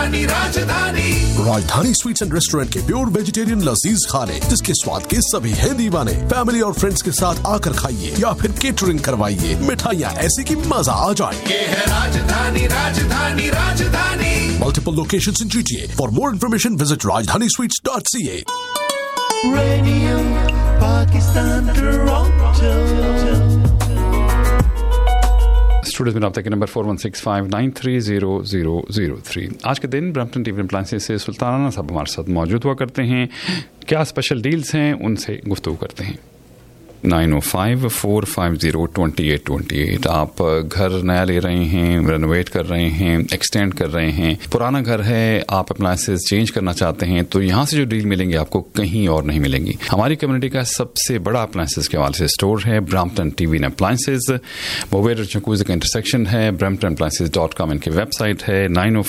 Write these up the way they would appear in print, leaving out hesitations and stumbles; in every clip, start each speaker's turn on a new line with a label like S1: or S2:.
S1: राजधानी राजधानी
S2: राजधानी स्वीट्स एंड रेस्टोरेंट के प्योर वेजिटेरियन लजीज खाने, जिसके स्वाद के सभी हैं दीवाने। फैमिली और फ्रेंड्स के साथ आकर खाइए या फिर केटरिंग करवाइए। मिठाइयाँ ऐसी कि मजा आ जाए।
S1: ये है राजधानी राजधानी राजधानी।
S2: Multiple locations in GTA. For more information, visit rajdanisweets.ca.
S3: Radio Pakistan Toronto.
S4: Studios में रब्ता के नंबर 4165930003। आज के दिन ब्रैम्पटन टीवी एप्लायंसेस से सुल्तान राना साहब हमारे साथ मौजूद हुआ करते हैं। क्या स्पेशल डील्स हैं, उनसे गुफ्तगू करते हैं। 905-450-2828। आप घर नया ले रहे हैं, रेनोवेट कर रहे हैं, एक्सटेंड कर रहे हैं, पुराना घर है, आप अप्लायंसेस चेंज करना चाहते हैं, तो यहाँ से जो डील मिलेंगे आपको कहीं और नहीं मिलेंगी। हमारी कम्युनिटी का सबसे बड़ा अप्लायंसेस के हवाले से स्टोर है Brampton TV and appliances. Mower चंकूज़ का इंटरसेक्शन है। bramptonappliances.com इनकी वेबसाइट है।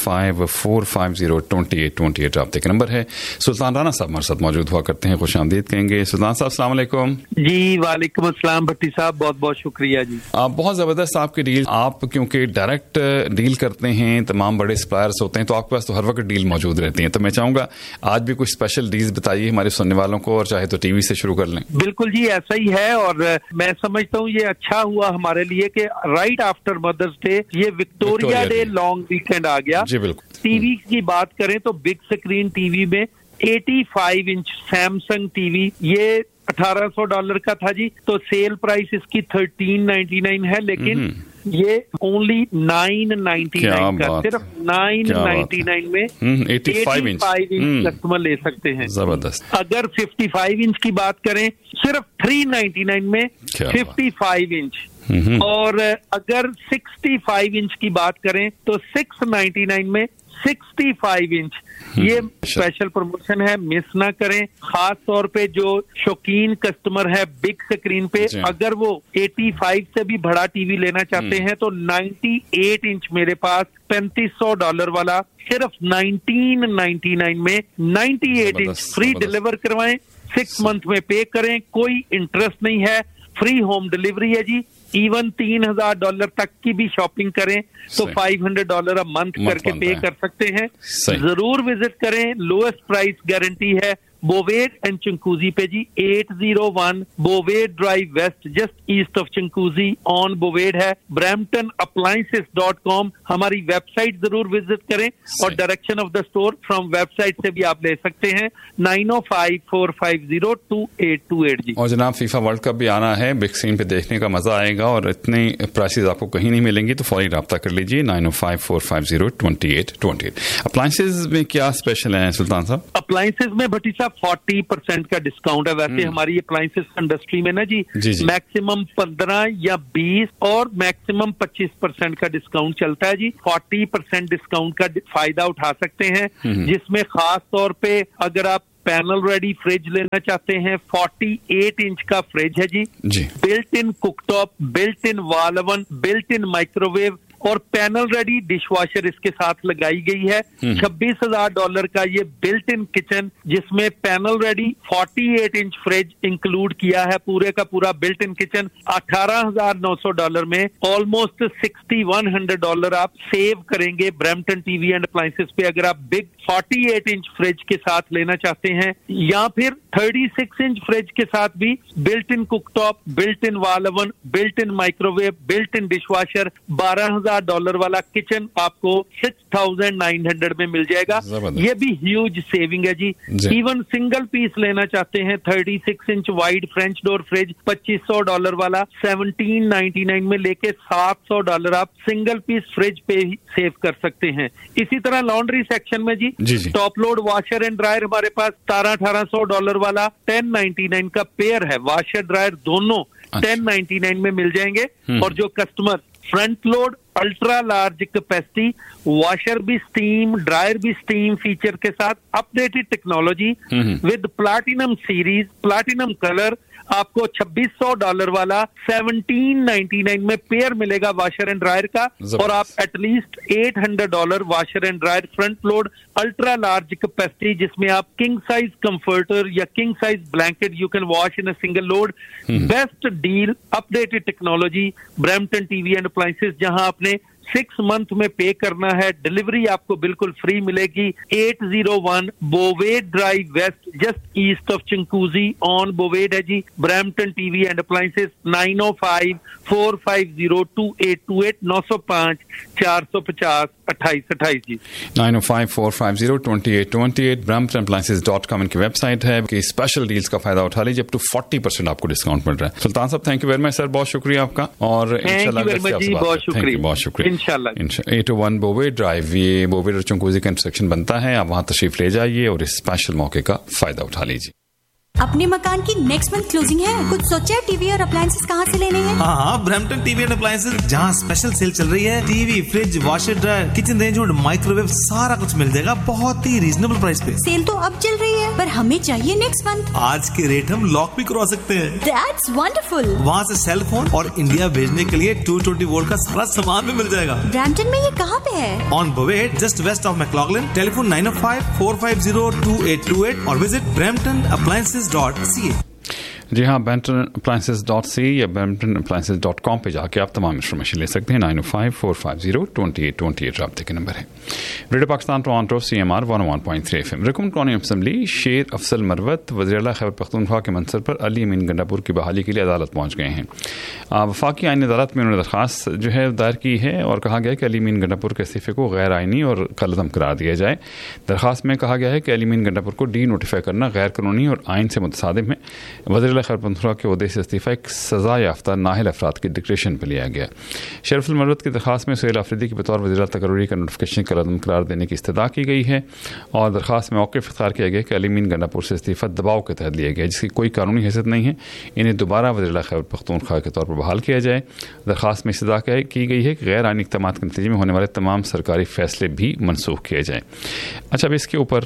S4: 905-450-2828 रब्ते का नंबर है। सुल्तान राना साहब हमारे साथ मौजूद हुआ करते हैं। खुश आमदीद कहेंगे। सुल्तान साहब अस्सलाम वालेकुम।
S5: जी वालेकुम अस्सलाम भट्टी साहब, बहुत बहुत शुक्रिया जी।
S4: बहुत जबरदस्त आपकी डील। आप क्योंकि डायरेक्ट डील करते हैं, तमाम बड़े सप्लायर्स होते हैं, तो आपके पास तो हर वक्त डील मौजूद रहती है। तो मैं चाहूंगा आज भी कुछ स्पेशल डील्स बताइए हमारे सुनने वालों को, और चाहे तो टीवी से शुरू कर लें।
S5: बिल्कुल जी, ऐसा ही है। और मैं समझता हूँ ये अच्छा हुआ हमारे लिए कि राइट आफ्टर मदर्स डे ये विक्टोरिया डे लॉन्ग वीकेंड आ गया।
S4: जी बिल्कुल।
S5: टीवी की बात करें तो बिग स्क्रीन टीवी में 85 इंच सैमसंग टीवी ये $1,800 का था जी। तो सेल प्राइस इसकी $1,399 है, लेकिन ये ओनली $999 का, सिर्फ $999 में 85 इंच कस्टमर ले सकते हैं।
S4: जबरदस्त।
S5: अगर 55 इंच की बात करें सिर्फ $399 में 55 इंच। और अगर 65 इंच की बात करें तो $699 में 65 इंच। ये स्पेशल प्रमोशन है, मिस ना करें। खास तौर पे जो शौकीन कस्टमर है बिग स्क्रीन पे, अगर वो 85 से भी बड़ा टीवी लेना चाहते हैं तो 98 इंच मेरे पास $3,500 वाला सिर्फ 1999 में 98 इंच फ्री डिलीवर करवाएं। 6 मंथ में पे करें, कोई इंटरेस्ट नहीं है, फ्री होम डिलीवरी है जी। इवन $3,000 तक की भी शॉपिंग करें तो $500 अ मंथ करके पे कर सकते हैं। जरूर विजिट करें, लोएस्ट प्राइस गारंटी है। बोवेड एंड चंकूजी पे जी 801 बोवेड drive waste, just east of चंकूजी on बोवेड है। bramptonappliances.com हमारी वेबसाइट जरूर विजिट करें, और direction of the store from website से भी आप ले सकते हैं। 905-450-2828 जी।
S4: और जनाब फीफा वर्ल्ड कप भी आना है, बिग स्क्रीन पे देखने का मजा आएगा, और इतने प्राइसेस आपको कहीं नहीं मिलेंगी, तो फौरी रब्ता कर लीजिए। 905-450-2828। अप्लायंसेज में क्या स्पेशल है सुल्तान साहब?
S5: अप्लायंसेज में भट्टी साहब 40% का डिस्काउंट है। वैसे हमारी अप्लायंसेस इंडस्ट्री में ना जी मैक्सिमम 15 या 20 और मैक्सिमम 25% का डिस्काउंट चलता है जी। 40% डिस्काउंट का फायदा उठा सकते हैं, जिसमें खास तौर पे अगर आप पैनल रेडी फ्रिज लेना चाहते हैं, 48 इंच का फ्रिज है जी। Built in cooktop, built in wall oven, built in microwave और पैनल रेडी डिशवॉशर इसके साथ लगाई गई है। $26,000 का ये बिल्ट इन किचन, जिसमें panel ready 48 inch fridge include किया है। पूरे का पूरा बिल्ट इन किचन $18,900 में ऑलमोस्ट $6,100 आप सेव करेंगे ब्रैम्पटन टीवी एंड अप्लायंसेस पे, अगर आप बिग 48 इंच फ्रिज के साथ लेना चाहते हैं, या फिर 36 इंच फ्रिज के साथ भी built in cooktop, built in wall oven, built in microwave, built in dishwasher, $12,000 वाला किचन आपको 6,900 में मिल जाएगा। ये भी ह्यूज सेविंग है जी। इवन सिंगल पीस लेना चाहते हैं 36 inch wide French door fridge $2,500 वाला 1799 में लेके $700 आप सिंगल पीस फ्रिज पे ही सेव कर सकते हैं। इसी तरह लॉन्ड्री सेक्शन में जी top load washer and dryer हमारे पास $1,800 वाला 1099 का पेयर है। वॉशर ड्रायर दोनों 1099 में मिल जाएंगे। और जो customer front load ultra large capacity washer भी स्टीम, ड्रायर भी स्टीम फीचर के साथ, updated technology with platinum series, platinum colour, आपको $2,600 वाला 1799 में पेयर मिलेगा वॉशर एंड ड्रायर का। और आप at least $800 washer and dryer front load ultra large capacity, जिसमें आप किंग साइज कंफर्टर या king size blanket you can wash in a single load. Best deal, updated technology, Brampton TV and appliances, जहां आपने 6 month में पे करना है। Delivery आपको बिल्कुल फ्री मिलेगी। 801 बोवेड drive waste, just east of चिंकूजी on बोवेड है जी। Brampton TV and appliances 905-450-2828 905 450 2828 ji.
S4: 905-450-2828 bramptonappliances.com इनकी वेबसाइट है कि स्पेशल डील्स का फायदा उठा लीजिए। अप टू 40% आपको डिस्काउंट मिल रहा है। सुल्तान साहब thank you very much sir, बहुत शुक्रिया आपका और इंशाल्लाह
S5: बहुत शुक्रिया
S4: इंशाल्लाह। 801 बोवेड ड्राइव, ये बोवेड और चंकूजी का इंटरसेक्शन बनता है। आप वहां तशरीफ ले जाइए और इस स्पेशल मौके का फायदा उठा लीजिए।
S6: अपने मकान की नेक्स्ट मंथ क्लोजिंग है, कुछ सोचा है? टीवी और अप्लायंसेस कहाँ से लेने हैं?
S7: हाँ, ब्रैम्पटन टीवी एंड अप्लायंसेस, जहाँ स्पेशल सेल चल रही है। TV, fridge, washer dryer, kitchen range और माइक्रोवेव सारा कुछ मिल जाएगा बहुत ही रीजनेबल प्राइस पे।
S6: सेल तो अब चल रही है पर हमें चाहिए नेक्स्ट मंथ।
S7: आज के रेट हम लॉक भी करवा सकते हैं।
S6: That's wonderful।
S7: वहाँ से सेल फोन और इंडिया भेजने के लिए 220 वोल्ट का सारा सामान भी मिल जाएगा।
S6: ब्रैम्पटन में ये कहाँ पे है?
S7: On बोवेड, just waste of मैक्लॉगलिन। Telephone 905-450-2828 और विजिट bramptonappliances.ca।
S4: जी हाँ, bramptonappliances.ca या bramptonappliances.com पे जाके आप तमाम इन्फॉर्मेशन ले सकते हैं। 905-450-2828 राब्ते के नंबर है। Radio Pakistan Toronto CMR 101.3 FM। रुकन कौमी असम्बली शेर अफसल मरवत वज़ीर-ए-आला खैबर पख्तूनख्वा के मंसब पर अली अमीन गंडापुर की बहाली के लिए अदालत पहुँच गए हैं। वफाकी आईनी अदालत में उन्होंने दरख्वास्त जो है दायर की है और कहा गया है कि अली अमीन गंडापुर के इस्तीफे को गैर आइनी और कलअदम करार दिया जाए। दरख्वास्त में कहा गया है कि अली अमीन गंडापुर को डी नोटिफाई करना गैर कानूनी और आइन से मुतसादिम है। वज़ीर खैबर पख्तूनख्वा के ओहदे से इस्तीफा एक सजा याफ्ता नाहिल अफराद की डिक्टेशन पर लिया गया। शरफुल मरवत की दरख्वास्त में सुहेल आफरीदी के बतौर वज़ीर तकर्री का नोटिफिकेशन कलअदम करार देने की इस्तदा की गई है और दरख्वास्त में मौक़िफ़ इख्तियार किया गया कि अली अमीन गंडापुर से इस्तीफा दबाव के तहत लिया गया जिसकी कोई कानूनी हैसियत नहीं है। इन्हें दोबारा वज़ीर खैबर पख्तूनख्वा के तौर पर बहाल किया जाए। दरख्वास्त में इस्तदा की गई है कि गैर आइनी इक़दामात के नतीजे में होने वाले तमाम सरकारी फैसले भी मनसूख किए जाएँ। अच्छा, अब इसके ऊपर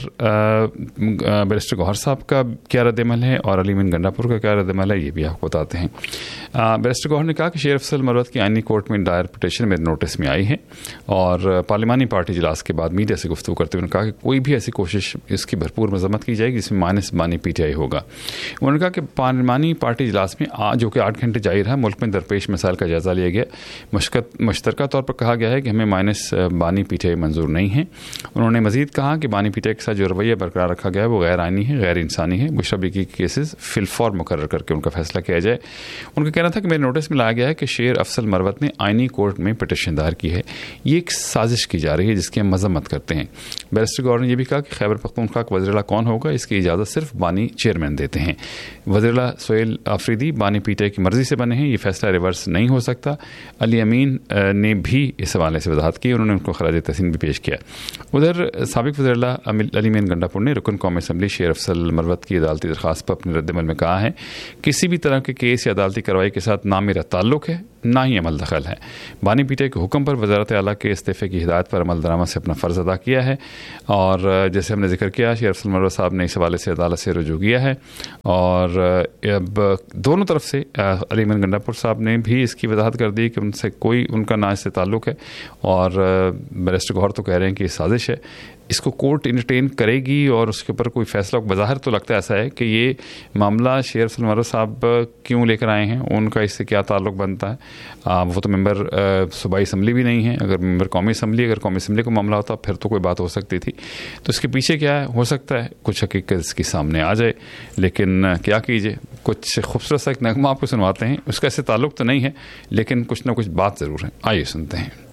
S4: बैरिस्टर गौहर साहब का क्या रद्द-ए-अमल है और अली अमीन गंडापुर का क्या रद्द-ए-अमल है, ये भी आपको बताते हैं। बैरिस्टर गौहर ने कहा कि शेर अफसल मरवत की आइनी कोर्ट में दायर पिटीशन मेरे नोटिस में आई है और पार्लिमानी पार्टी इजलास के बाद मीडिया से गुफ्तगू करते हुए कहा कि कोई भी ऐसी कोशिश इसकी भरपूर मजम्मत की जाएगी जिसमें माइनस बानी PTI होगा। उन्होंने कहा कि पार्लिमानी पार्टी इजलास में जो कि 8 घंटे जारी रहा, मुल्क में दरपेश मसाइल का जायजा लिया गया। मुश्तरका तौर पर कहा गया है कि हमें माइनस बानी PTI मंजूर नहीं है। उन्होंने मजीद कहा कि बानी PTI के साथ जो रवैया बरकरार रखा गया है वो गैर आइनी है, गैर इंसानी है। मुशरबी केसेस फिलफौर मुकर्रर करके उनका फैसला किया जाए। उनका कहना था कि मेरे नोटिस में लाया गया है कि शेर अफसल मरवत ने आइनी कोर्ट में पिटीशन दायर की है, ये एक साजिश की जा रही है जिसकी हम मजम्मत करते हैं। बैरिस्टर गौहर ने यह भी कहा कि खैबर पख्तूनख्वा का वज़ीर-ए-आला कौन होगा इसकी इजाज़त सिर्फ बानी चेयरमैन देते हैं। वज़ीर-ए-आला सुहेल आफरीदी बानी PTI की मर्जी से बने हैं, ये फैसला रिवर्स नहीं हो सकता। अली अमीन ने भी इस हवाले से वजाहत की, उन्होंने उनको खराज तहसीन भी पेश किया। उधर साबिक वज़ीर-ए-आला अली अमीन गंडापुर ने रुकन कौमी असम्बली शेर अफसल मरवत की अदालती दरख्वास्त पर अपने रद्द-ए-अमल में कहा है किसी भी तरह के केस या अदालती कार्रवाई के साथ ना मेरा ताल्लुक है ना ही अमल दखल है। बानी PTI के हुक्म पर वज़ारत आला के इस्तीफ़े की हिदायत पर अमल दरामद से अपना फ़र्ज़ अदा किया है और जैसे हमने जिक्र किया शेर अफसल मरवत साहब ने इस हवाले से अदालत से रुजू किया है और अब दोनों तरफ से अली अमीन गंडापुर साहब ने भी इसकी वजाहत कर दी कि उनसे कोई उनका ना इससे ताल्लुक़ है और बैरिस्टर गौहर तो कह रहे हैं कि साजिश है, इसको कोर्ट इंटरटेन करेगी और उसके ऊपर कोई फैसला बज़ाहिर तो लगता है ऐसा है कि ये मामला शेर अफसल मरवत साहब क्यों लेकर आए हैं, उनका इससे क्या ताल्लुक़ बनता है। वो तो मेंबर सूबाई असम्बली भी नहीं है, अगर मेंबर कौमी असम्बली को मामला होता फिर तो कोई बात हो सकती थी। तो इसके पीछे क्या है, हो सकता है कुछ हकीकत इसकी सामने आ जाए, लेकिन क्या कीजिए। कुछ खूबसूरत सा एक नगमा आपको सुनवाते हैं, उसका इससे ताल्लुक़ तो नहीं है लेकिन कुछ ना कुछ बात ज़रूर है, आइए सुनते हैं।